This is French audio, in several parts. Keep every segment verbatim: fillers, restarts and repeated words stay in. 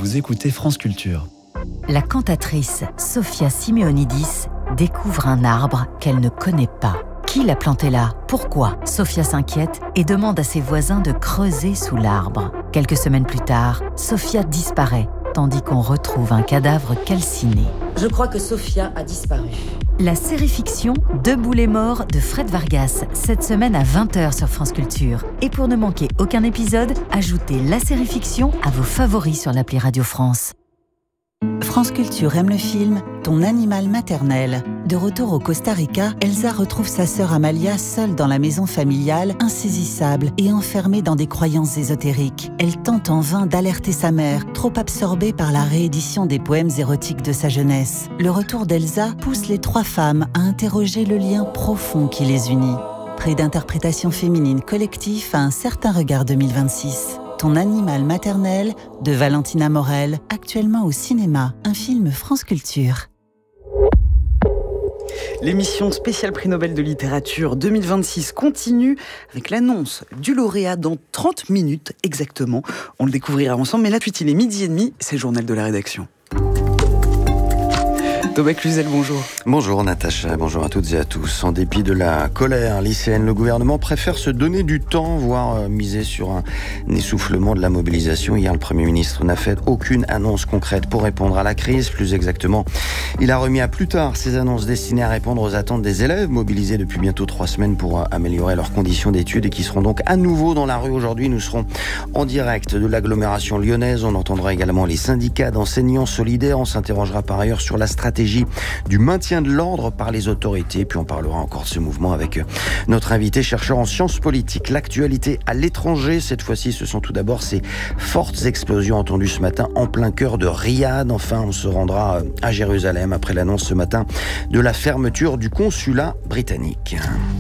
vous écoutez France Culture. La cantatrice Sofia Simeonidis découvre un arbre qu'elle ne connaît pas. Qui l'a planté là ? Pourquoi ? Sofia s'inquiète et demande à ses voisins de creuser sous l'arbre. Quelques semaines plus tard, Sofia disparaît, tandis qu'on retrouve un cadavre calciné. Je crois que Sofia a disparu. La série-fiction Debout les morts de Fred Vargas, cette semaine à vingt heures sur France Culture. Et pour ne manquer aucun épisode, ajoutez la série-fiction à vos favoris sur l'appli Radio France. France Culture aime le film Ton animal maternel. De retour au Costa Rica, Elsa retrouve sa sœur Amalia seule dans la maison familiale, insaisissable et enfermée dans des croyances ésotériques. Elle tente en vain d'alerter sa mère, trop absorbée par la réédition des poèmes érotiques de sa jeunesse. Le retour d'Elsa pousse les trois femmes à interroger le lien profond qui les unit. Prix d'interprétation féminine collectif à un certain regard deux mille vingt-six. Ton animal maternel de Valentina Morel, actuellement au cinéma, un film France Culture. L'émission spéciale Prix Nobel de littérature deux mille vingt-six continue avec l'annonce du lauréat dans trente minutes exactement. On le découvrira ensemble, mais là tout de suite il est midi et demi, c'est le journal de la rédaction. Thomas Cluzel, bonjour. Bonjour Natacha, bonjour à toutes et à tous. En dépit de la colère lycéenne, le gouvernement préfère se donner du temps, voire miser sur un essoufflement de la mobilisation. Hier, le Premier ministre n'a fait aucune annonce concrète pour répondre à la crise. Plus exactement, il a remis à plus tard ses annonces destinées à répondre aux attentes des élèves mobilisés depuis bientôt trois semaines pour améliorer leurs conditions d'études et qui seront donc à nouveau dans la rue aujourd'hui. Nous serons en direct de l'agglomération lyonnaise. On entendra également les syndicats d'enseignants solidaires. On s'interrogera par ailleurs sur la stratégie du maintien de l'ordre par les autorités. Puis on parlera encore de ce mouvement avec notre invité chercheur en sciences politiques. L'actualité à l'étranger, cette fois-ci, ce sont tout d'abord ces fortes explosions entendues ce matin en plein cœur de Riyad. Enfin, on se rendra à Jérusalem après l'annonce ce matin de la fermeture du consulat britannique.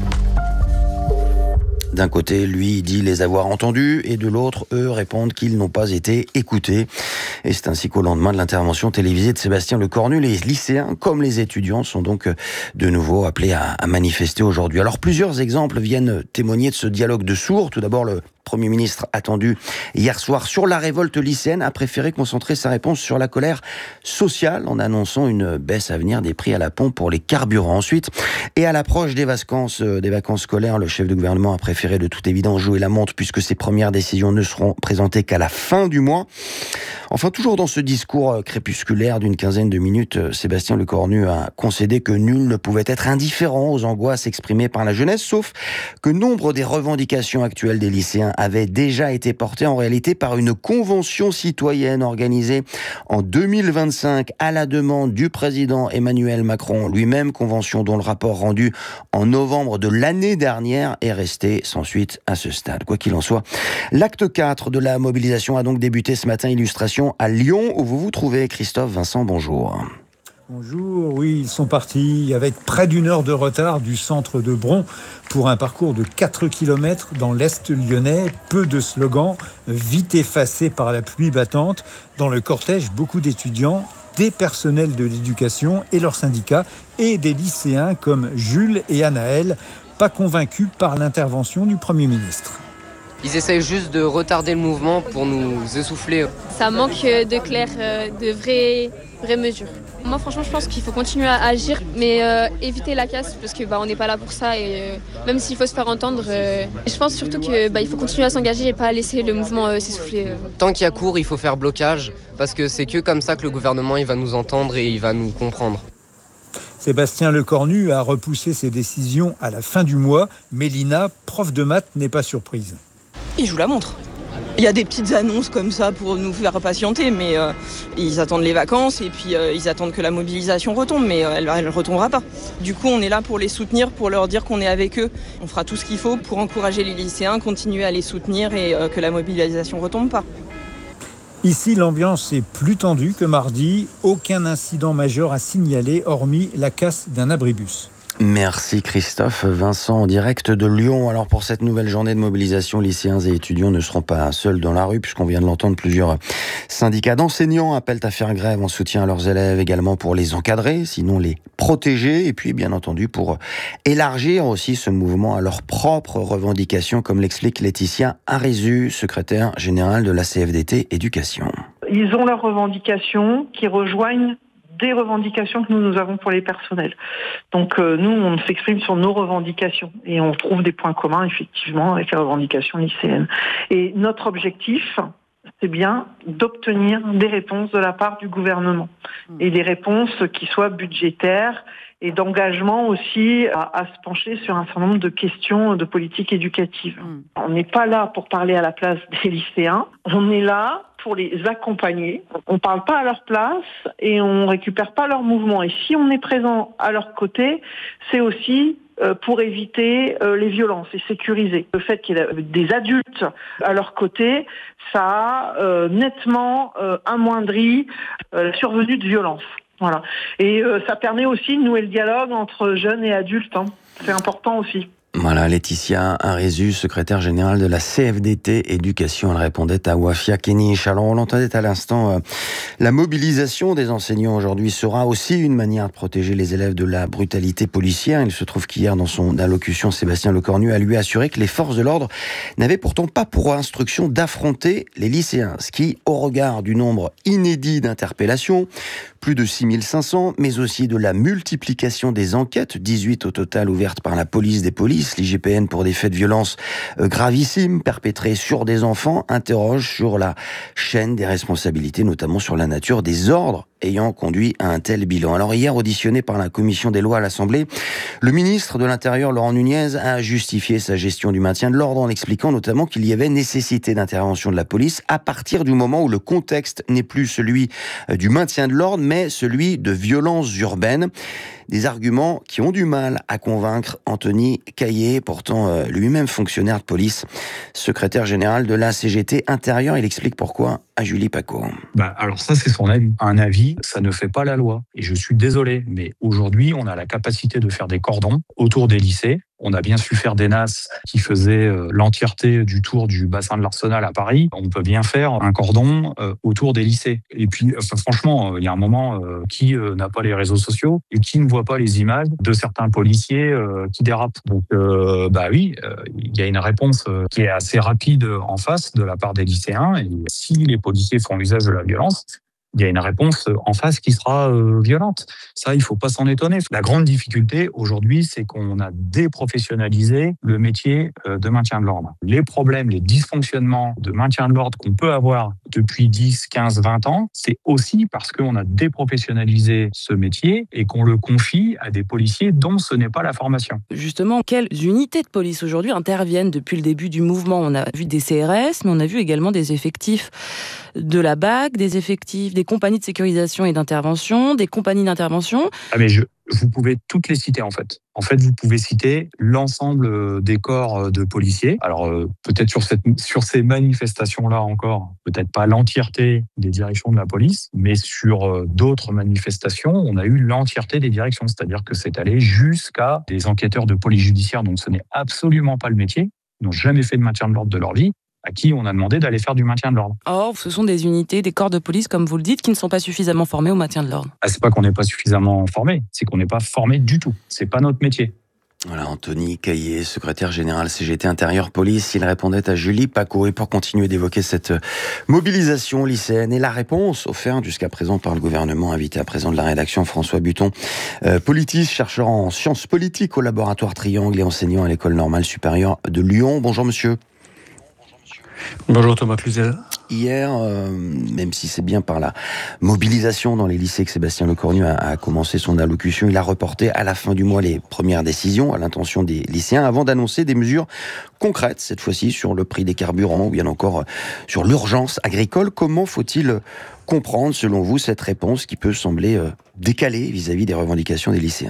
D'un côté, lui dit les avoir entendus et de l'autre, eux répondent qu'ils n'ont pas été écoutés. Et c'est ainsi qu'au lendemain de l'intervention télévisée de Sébastien Lecornu, les lycéens comme les étudiants sont donc de nouveau appelés à, à manifester aujourd'hui. Alors plusieurs exemples viennent témoigner de ce dialogue de sourds. Tout d'abord, le Premier ministre attendu hier soir sur la révolte lycéenne a préféré concentrer sa réponse sur la colère sociale en annonçant une baisse à venir des prix à la pompe pour les carburants. Ensuite, et à l'approche des vacances, des vacances scolaires, le chef de gouvernement a préféré de toute évidence jouer la montre puisque ses premières décisions ne seront présentées qu'à la fin du mois. Enfin, toujours dans ce discours crépusculaire d'une quinzaine de minutes, Sébastien Lecornu a concédé que nul ne pouvait être indifférent aux angoisses exprimées par la jeunesse, sauf que nombre des revendications actuelles des lycéens avaient déjà été portées en réalité par une convention citoyenne organisée en deux mille vingt-cinq à la demande du président Emmanuel Macron lui-même, convention dont le rapport rendu en novembre de l'année dernière est resté sans suite à ce stade. Quoi qu'il en soit, l'acte quatre de la mobilisation a donc débuté ce matin, illustration à Lyon où vous vous trouvez. Christophe Vincent, bonjour. Bonjour, oui, ils sont partis avec près d'une heure de retard du centre de Bron pour un parcours de quatre kilomètres dans l'Est lyonnais. Peu de slogans, vite effacés par la pluie battante. Dans le cortège, beaucoup d'étudiants, des personnels de l'éducation et leurs syndicats et des lycéens comme Jules et Anaël, pas convaincus par l'intervention du Premier ministre. Ils essayent juste de retarder le mouvement pour nous essouffler. Ça manque de clair, de vraies, vraies mesures. Moi, franchement, je pense qu'il faut continuer à agir, mais euh, éviter la casse, parce que bah, on n'est pas là pour ça. Et euh, même s'il faut se faire entendre, euh, je pense surtout qu'il bah, faut continuer à s'engager et pas laisser le mouvement euh, s'essouffler. Euh. Tant qu'il y a cours, il faut faire blocage, parce que c'est que comme ça que le gouvernement il va nous entendre et il va nous comprendre. Sébastien Lecornu a repoussé ses décisions à la fin du mois. Mélina, prof de maths, n'est pas surprise. Ils jouent la montre. Il y a des petites annonces comme ça pour nous faire patienter, mais euh, ils attendent les vacances et puis euh, ils attendent que la mobilisation retombe, mais euh, elle ne retombera pas. Du coup, on est là pour les soutenir, pour leur dire qu'on est avec eux. On fera tout ce qu'il faut pour encourager les lycéens, continuer à les soutenir et euh, que la mobilisation ne retombe pas. Ici, l'ambiance est plus tendue que mardi. Aucun incident majeur à signaler, hormis la casse d'un abribus. Merci Christophe. Vincent en direct de Lyon. Alors pour cette nouvelle journée de mobilisation, lycéens et étudiants ne seront pas seuls dans la rue puisqu'on vient de l'entendre, plusieurs syndicats d'enseignants appellent à faire grève en soutien à leurs élèves, également pour les encadrer, sinon les protéger, et puis bien entendu pour élargir aussi ce mouvement à leurs propres revendications, comme l'explique Laetitia Arizu, secrétaire générale de la C F D T Éducation. ils ont leurs revendications qui rejoignent des revendications que nous, nous avons pour les personnels. Donc euh, nous, on s'exprime sur nos revendications et on trouve des points communs, effectivement, avec les revendications lycéennes. Et notre objectif, c'est bien d'obtenir des réponses de la part du gouvernement. Et des réponses qui soient budgétaires et d'engagement aussi à, à se pencher sur un certain nombre de questions de politique éducative. Mmh. On n'est pas là pour parler à la place des lycéens, on est là pour les accompagner. On ne parle pas à leur place et on ne récupère pas leurs mouvements. Et si on est présent à leur côté, c'est aussi euh, pour éviter euh, les violences et sécuriser. Le fait qu'il y ait des adultes à leur côté, ça a euh, nettement euh, amoindri euh, la survenue de violences. Voilà. Et euh, ça permet aussi de nouer le dialogue entre jeunes et adultes. Hein. C'est important aussi. Voilà, Laetitia Arézu, secrétaire générale de la C F D T Éducation, elle répondait à Wafia Kenich. Alors on l'entendait à l'instant, euh, la mobilisation des enseignants aujourd'hui sera aussi une manière de protéger les élèves de la brutalité policière. Il se trouve qu'hier, dans son allocution, Sébastien Lecornu a lui assuré que les forces de l'ordre n'avaient pourtant pas pour instruction d'affronter les lycéens, ce qui, au regard du nombre inédit d'interpellations, plus de six mille cinq cents, mais aussi de la multiplication des enquêtes, dix-huit au total ouvertes par la police des polices, l'I G P N pour des faits de violence gravissimes perpétrés sur des enfants, interroge sur la chaîne des responsabilités, notamment sur la nature des ordres ayant conduit à un tel bilan. Alors hier, auditionné par la commission des lois à l'Assemblée, le ministre de l'Intérieur, Laurent Nunez, a justifié sa gestion du maintien de l'ordre en expliquant notamment qu'il y avait nécessité d'intervention de la police à partir du moment où le contexte n'est plus celui du maintien de l'ordre, mais celui de violences urbaines. Des arguments qui ont du mal à convaincre Anthony Caillé, pourtant lui-même fonctionnaire de police, secrétaire général de la C G T Intérieur. Il explique pourquoi à Julie Paco. Bah, alors ça, c'est son avis. Un avis, ça ne fait pas la loi. Et je suis désolé, mais aujourd'hui, on a la capacité de faire des cordons autour des lycées. On a bien su faire des N A S qui faisaient l'entièreté du tour du bassin de l'Arsenal à Paris. On peut bien faire un cordon autour des lycées. Et puis, enfin, franchement, il y a un moment, qui n'a pas les réseaux sociaux et qui ne voit pas les images de certains policiers qui dérapent. Donc, euh, bah oui, il y a une réponse qui est assez rapide en face de la part des lycéens. Et si les policiers font usage de la violence, il y a une réponse en face qui sera euh, violente. Ça, il faut pas s'en étonner. La grande difficulté aujourd'hui, c'est qu'on a déprofessionnalisé le métier euh, de maintien de l'ordre. Les problèmes, les dysfonctionnements de maintien de l'ordre qu'on peut avoir depuis dix, quinze, vingt ans, c'est aussi parce qu'on a déprofessionnalisé ce métier et qu'on le confie à des policiers dont ce n'est pas la formation. Justement, quelles unités de police aujourd'hui interviennent depuis le début du mouvement ? On a vu des C R S, mais on a vu également des effectifs de la B A C, des effectifs des compagnies de sécurisation et d'intervention, des compagnies d'intervention. Ah mais je, vous pouvez toutes les citer en fait. En fait, vous pouvez citer l'ensemble des corps de policiers. Alors euh, peut-être sur cette sur ces manifestations-là encore, peut-être pas l'entièreté des directions de la police, mais sur euh, d'autres manifestations, on a eu l'entièreté des directions, c'est-à-dire que c'est allé jusqu'à des enquêteurs de police judiciaire dont ce n'est absolument pas le métier, qui n'ont jamais fait de maintien de l'ordre de leur vie, à qui on a demandé d'aller faire du maintien de l'ordre. Or, ce sont des unités, des corps de police, comme vous le dites, qui ne sont pas suffisamment formés au maintien de l'ordre. Ah, c'est pas qu'on n'est pas suffisamment formés, c'est qu'on n'est pas formés du tout. C'est pas notre métier. Voilà, Anthony Caillé, secrétaire général C G T Intérieur Police, il répondait à Julie Paco. Et pour continuer d'évoquer cette mobilisation lycéenne et la réponse offerte jusqu'à présent par le gouvernement, invité à présent de la rédaction François Buton, euh, politiste, chercheur en sciences politiques au laboratoire Triangle et enseignant à l'École normale supérieure de Lyon. Bonjour monsieur. Bonjour Thomas Cluzel. Hier, euh, même si c'est bien par la mobilisation dans les lycées que Sébastien Lecornu a, a commencé son allocution, il a reporté à la fin du mois les premières décisions à l'intention des lycéens avant d'annoncer des mesures concrètes, cette fois-ci sur le prix des carburants ou bien encore sur l'urgence agricole. Comment faut-il comprendre, selon vous, cette réponse qui peut sembler euh, décalée vis-à-vis des revendications des lycéens ?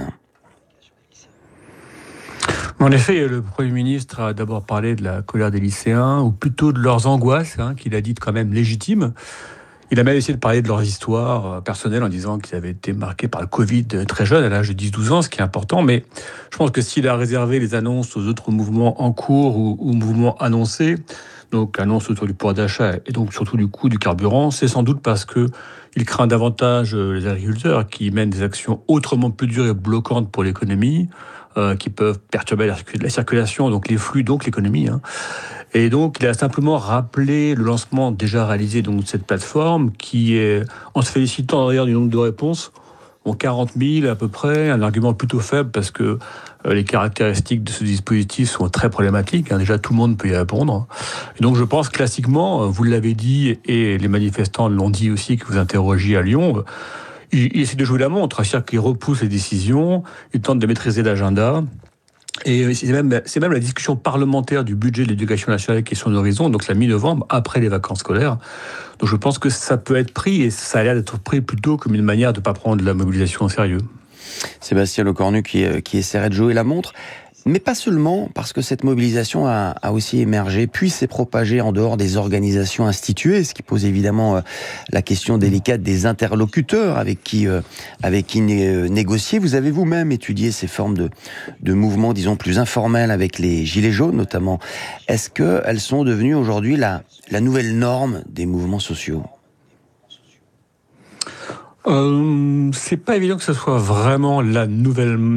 En effet, le Premier ministre a d'abord parlé de la colère des lycéens, ou plutôt de leurs angoisses, hein, qu'il a dites quand même légitimes. Il a même essayé de parler de leurs histoires personnelles en disant qu'ils avaient été marqués par le Covid très jeunes, à l'âge de dix douze ans, ce qui est important. Mais je pense que s'il a réservé les annonces aux autres mouvements en cours ou, ou mouvements annoncés, donc annonce autour du pouvoir d'achat et donc surtout du coût du carburant, c'est sans doute parce que il craint davantage les agriculteurs qui mènent des actions autrement plus dures et bloquantes pour l'économie, euh, qui peuvent perturber la, la circulation, donc les flux, donc l'économie. Hein. Et donc, il a simplement rappelé le lancement déjà réalisé donc, de cette plateforme, qui est, en se félicitant d'ailleurs du nombre de réponses, bon, quarante mille à peu près, un argument plutôt faible parce que euh, les caractéristiques de ce dispositif sont très problématiques. Hein. Déjà, tout le monde peut y répondre. Et donc, je pense classiquement, vous l'avez dit, et les manifestants l'ont dit aussi, que vous interrogiez à Lyon, il, il essaie de jouer la montre, c'est-à-dire qu'il repousse les décisions, il tente de maîtriser l'agenda. Et c'est même, c'est même la discussion parlementaire du budget de l'éducation nationale qui est sur l'horizon, donc la mi-novembre, après les vacances scolaires. Donc je pense que ça peut être pris, et ça a l'air d'être pris plutôt comme une manière de ne pas prendre la mobilisation au sérieux. Sébastien Lecornu qui, qui essaierait de jouer la montre. Mais pas seulement, parce que cette mobilisation a, a aussi émergé, puis s'est propagée en dehors des organisations instituées, ce qui pose évidemment euh, la question délicate des interlocuteurs avec qui, euh, avec qui né- négocier. Vous avez vous-même étudié ces formes de, de mouvements, disons, plus informels avec les Gilets jaunes notamment. Est-ce qu'elles sont devenues aujourd'hui la, la nouvelle norme des mouvements sociaux ? Euh, c'est pas évident que ce soit vraiment la nouvelle